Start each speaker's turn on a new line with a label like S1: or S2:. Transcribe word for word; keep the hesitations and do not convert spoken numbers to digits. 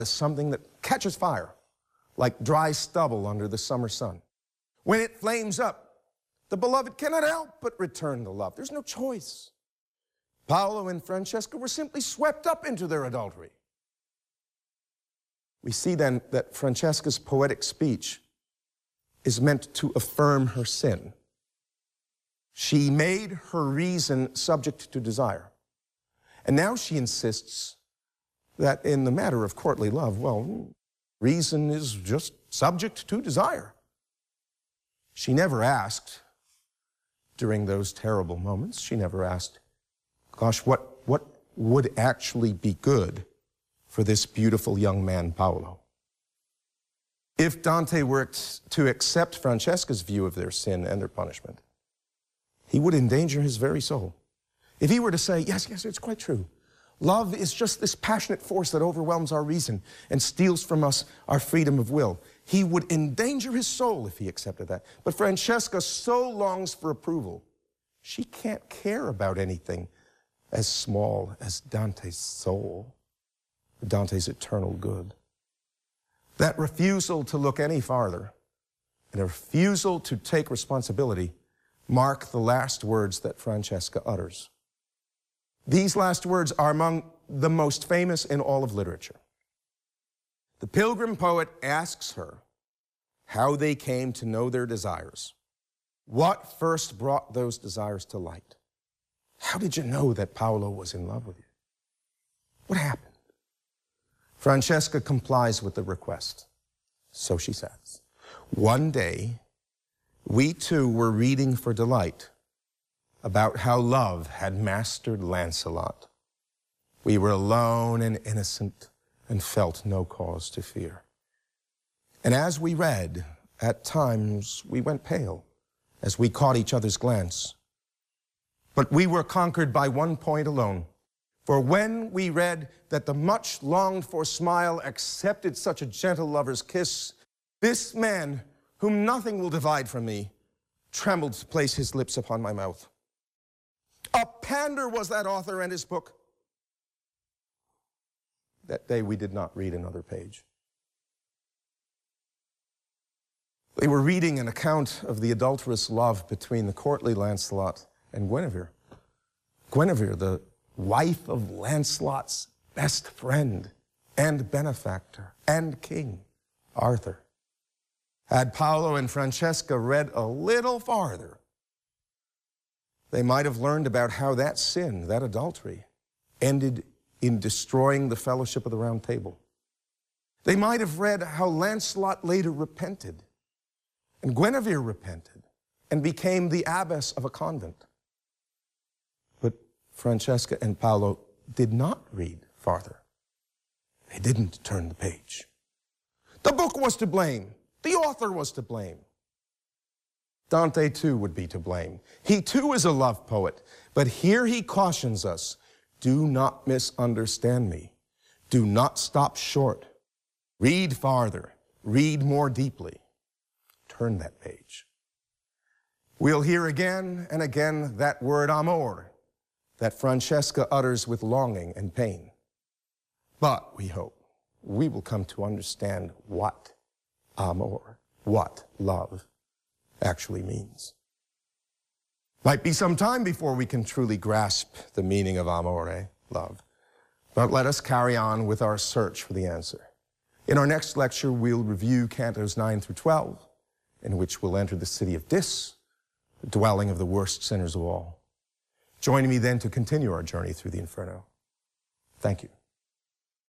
S1: is something that catches fire, like dry stubble under the summer sun. When it flames up, the beloved cannot help but return the love. There's no choice. Paolo and Francesca were simply swept up into their adultery. We see then that Francesca's poetic speech is meant to affirm her sin. She made her reason subject to desire. And now she insists that in the matter of courtly love, well, reason is just subject to desire. She never asked, during those terrible moments, she never asked, gosh, what, what would actually be good for this beautiful young man, Paolo? If Dante were to accept Francesca's view of their sin and their punishment, he would endanger his very soul. If he were to say, yes, yes, it's quite true. Love is just this passionate force that overwhelms our reason and steals from us our freedom of will. He would endanger his soul if he accepted that. But Francesca so longs for approval, she can't care about anything as small as Dante's soul, Dante's eternal good. That refusal to look any farther and a refusal to take responsibility mark the last words that Francesca utters. These last words are among the most famous in all of literature. The pilgrim poet asks her how they came to know their desires. What first brought those desires to light? How did you know that Paolo was in love with you? What happened? Francesca complies with the request. So she says, one day, we two were reading for delight about how love had mastered Lancelot. We were alone and innocent and felt no cause to fear. And as we read, at times we went pale as we caught each other's glance. But we were conquered by one point alone. For when we read that the much longed for smile accepted such a gentle lover's kiss, this man, whom nothing will divide from me, trembled to place his lips upon my mouth. A pander was that author and his book. That day we did not read another page. They were reading an account of the adulterous love between the courtly Lancelot and Guinevere. Guinevere, the wife of Lancelot's best friend and benefactor and king, Arthur. Had Paolo and Francesca read a little farther, they might have learned about how that sin, that adultery, ended in destroying the fellowship of the Round Table. They might have read how Lancelot later repented, and Guinevere repented, and became the abbess of a convent. But Francesca and Paolo did not read farther. They didn't turn the page. The book was to blame. The author was to blame. Dante, too, would be to blame. He, too, is a love poet. But here he cautions us, do not misunderstand me. Do not stop short. Read farther. Read more deeply. Turn that page. We'll hear again and again that word amor that Francesca utters with longing and pain. But we hope we will come to understand what amor, what love actually means. Might be some time before we can truly grasp the meaning of amore, love. But let us carry on with our search for the answer. In our next lecture, we'll review cantos nine through twelve, in which we'll enter the city of Dis, the dwelling of the worst sinners of all. Join me then to continue our journey through the Inferno. Thank you.